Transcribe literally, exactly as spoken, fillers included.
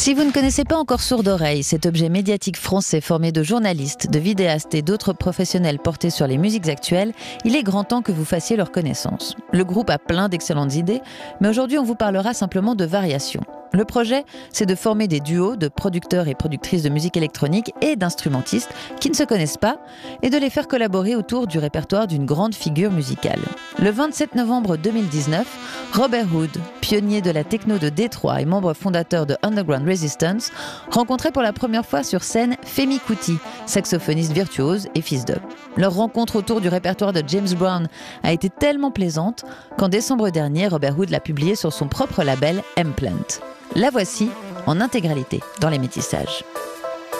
Si vous ne connaissez pas encore Sourd Oreille, cet objet médiatique français formé de journalistes, de vidéastes et d'autres professionnels portés sur les musiques actuelles, il est grand temps que vous fassiez leur connaissance. Le groupe a plein d'excellentes idées, mais aujourd'hui on vous parlera simplement de variations. Le projet, c'est de former des duos de producteurs et productrices de musique électronique et d'instrumentistes qui ne se connaissent pas et de les faire collaborer autour du répertoire d'une grande figure musicale. Le vingt-sept novembre deux mille dix-neuf, Robert Hood, pionnier de la techno de Détroit et membre fondateur de Underground Resistance, rencontrait pour la première fois sur scène Femi Kuti, saxophoniste virtuose et fils d'up. Leur rencontre autour du répertoire de James Brown a été tellement plaisante qu'en décembre dernier, Robert Hood l'a publié sur son propre label M-Plant. La voici en intégralité dans les métissages.